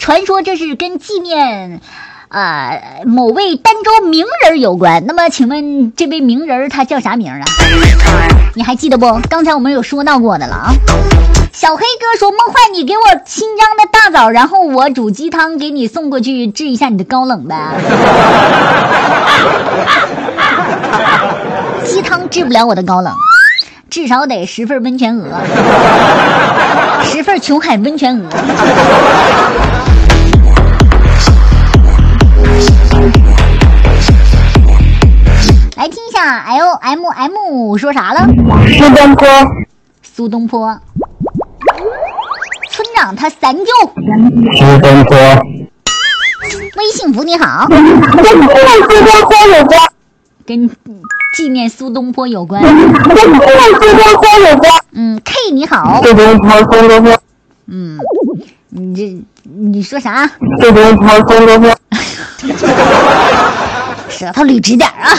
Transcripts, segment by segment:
传说这是跟纪念某位儋州名人有关。那么请问这位名人他叫啥名啊？你还记得不？刚才我们有说到过的了啊。小黑哥说，梦幻你给我新疆的大枣，然后我煮鸡汤给你送过去治一下你的高冷呗。鸡汤治不了我的高冷，至少得10份温泉鹅，10份琼海温泉鹅。来听一下 LMM 说啥了？苏东坡。村长他三舅。 苏东坡。 微幸福你好。跟纪念苏东坡有关。K 你好。 苏东坡，苏东坡。 你说啥？ 苏东坡，苏东坡。 舌头捋直点啊！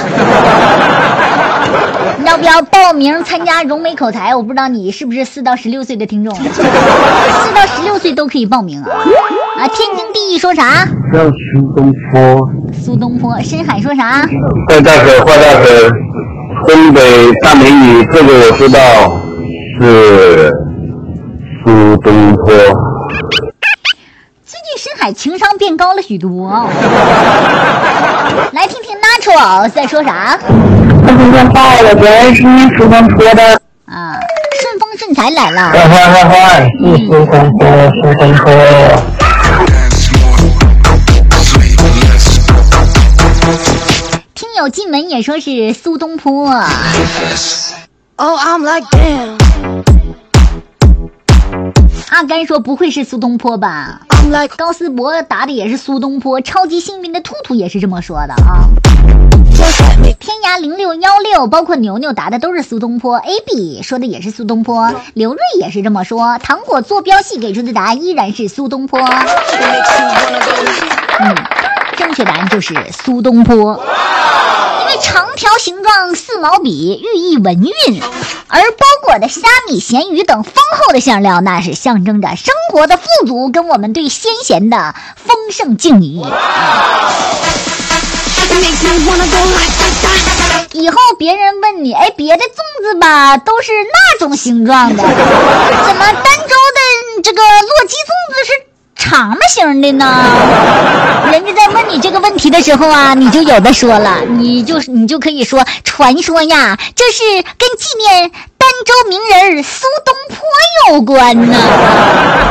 要不要报名参加融美口才？我不知道你是不是4到16岁的听众，4到16岁都可以报名啊！天经地义说啥？ 叫苏东坡。 苏东坡。深海说啥？ 坏大可，东北大美女，这个我知道，是苏东坡。 最近深海情商变高了许多。来听听 Natural 在说啥？ 我今天报了，别人是念苏东坡的。 顺风顺财来了。 坏，是苏东坡，苏东坡。 听友进门也说是苏东坡。 Oh, I'm like damn. 阿甘说不会是苏东坡吧？高斯博答的也是苏东坡，超级幸运的兔兔也是这么说的啊。天涯0616，包括牛牛答的都是苏东坡 ，AB 说的也是苏东坡，刘瑞也是这么说，糖果坐标系给出的答案依然是苏东坡。正确答案就是苏东坡。因为长条形状4毛笔寓意文韵，而包裹的虾米、咸鱼等丰厚的馅料，那是象征着生活的富足跟我们对鲜咸的丰盛敬意。以后别人问你，别的粽子吧都是那种形状的，怎么儋州的这个洛基粽子是长么型的呢？人家在问你这个问题的时候啊，你就有的说了，你就可以说，传说呀，这是跟纪念儋州名人苏东坡有关呢。